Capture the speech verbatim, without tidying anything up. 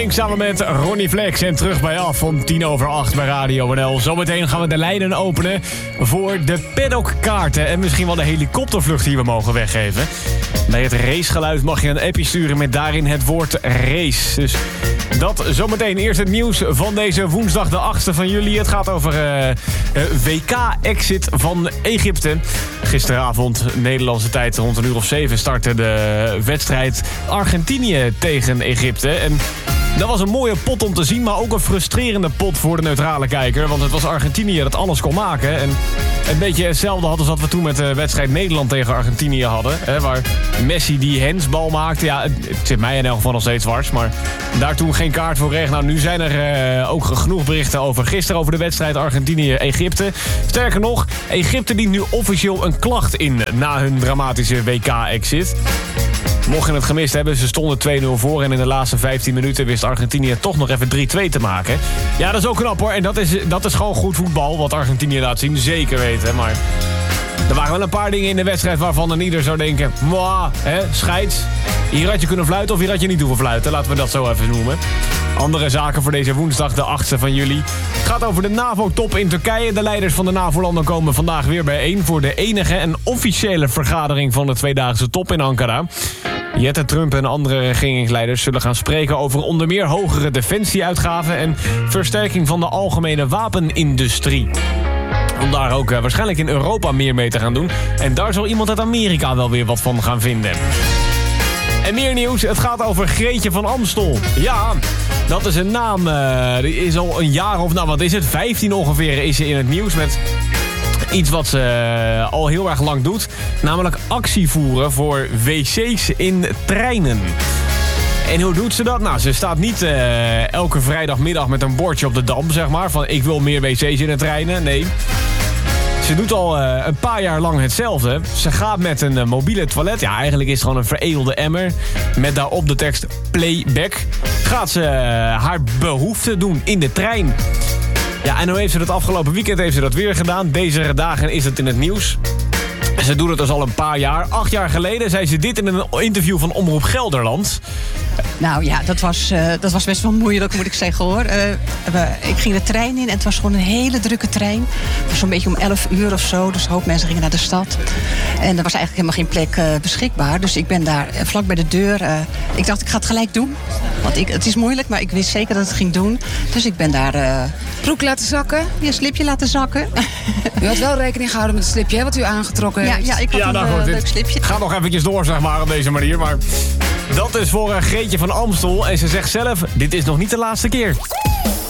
Banks samen met Ronnie Flex. En terug bij af om tien over acht bij Radio N L. Zometeen gaan we de lijnen openen voor de paddockkaarten. En misschien wel de helikoptervlucht die we mogen weggeven. Bij het racegeluid mag je een appje sturen met daarin het woord race. Dus dat zometeen. Eerst het nieuws van deze woensdag de achtste van juli. Het gaat over uh, uh, W K-exit van Egypte. Gisteravond, Nederlandse tijd rond een uur of zeven, startte de wedstrijd Argentinië tegen Egypte. En dat was een mooie pot om te zien, maar ook een frustrerende pot voor de neutrale kijker. Want het was Argentinië dat alles kon maken. En een beetje hetzelfde hadden als wat we toen met de wedstrijd Nederland tegen Argentinië hadden. Hè, waar Messi die hensbal maakte. Ja, het, het zit mij in elk geval nog steeds dwars. Maar daar toen geen kaart voor kreeg. Nou, nu zijn er uh, ook genoeg berichten over gisteren over de wedstrijd Argentinië-Egypte. Sterker nog, Egypte dient nu officieel een klacht in na hun dramatische W K-exit. Mocht je het gemist hebben, ze stonden twee nul voor... en in de laatste vijftien minuten wist Argentinië toch nog even drie twee te maken. Ja, dat is ook knap hoor. En dat is, dat is gewoon goed voetbal, wat Argentinië laat zien. Zeker weten, maar er waren wel een paar dingen in de wedstrijd waarvan een ieder zou denken... Mwah, hè, scheids. Hier had je kunnen fluiten of hier had je niet hoeven fluiten. Laten we dat zo even noemen. Andere zaken voor deze woensdag, de achtste van juli. Het gaat over de NAVO-top in Turkije. De leiders van de NAVO-landen komen vandaag weer bijeen... voor de enige en officiële vergadering van de tweedaagse top in Ankara. Jette Trump en andere regeringsleiders zullen gaan spreken over onder meer hogere defensieuitgaven en versterking van de algemene wapenindustrie. Om daar ook uh, waarschijnlijk in Europa meer mee te gaan doen. En daar zal iemand uit Amerika wel weer wat van gaan vinden. En meer nieuws, het gaat over Greetje van Amstel. Ja, dat is een naam, uh, die is al een jaar of, nou wat is het, vijftien ongeveer is ze in het nieuws met iets wat ze uh, al heel erg lang doet. Namelijk actie voeren voor wc's in treinen. En hoe doet ze dat? Nou, ze staat niet uh, elke vrijdagmiddag met een bordje op de Dam, zeg maar. Van ik wil meer wc's in de treinen. Nee. Ze doet al uh, een paar jaar lang hetzelfde. Ze gaat met een uh, mobiele toilet. Ja, eigenlijk is het gewoon een veredelde emmer. Met daarop de tekst playback. Gaat ze uh, haar behoefte doen in de trein. Ja, en hoe heeft ze dat afgelopen weekend heeft ze dat weer gedaan. Deze dagen is het in het nieuws. Ze doet het dus al een paar jaar. Acht jaar geleden zei ze dit in een interview van Omroep Gelderland. Nou ja, dat was, uh, dat was best wel moeilijk, moet ik zeggen hoor. Uh, we, ik ging de trein in en het was gewoon een hele drukke trein. Het was zo'n beetje om elf uur of zo, dus een hoop mensen gingen naar de stad. En er was eigenlijk helemaal geen plek uh, beschikbaar. Dus ik ben daar uh, vlak bij de deur. Uh, ik dacht, ik ga het gelijk doen. Want ik, het is moeilijk, maar ik wist zeker dat het ging doen. Dus ik ben daar... Uh, broek laten zakken? Je slipje laten zakken. U had wel rekening gehouden met het slipje, hè, wat u aangetrokken heeft. Ja, ja ik had ja, een nou, uh, goed, leuk slipje. Gaat nog eventjes door, zeg maar, op deze manier. Maar dat is voor uh, Greetje van Amstel. En ze zegt zelf, dit is nog niet de laatste keer.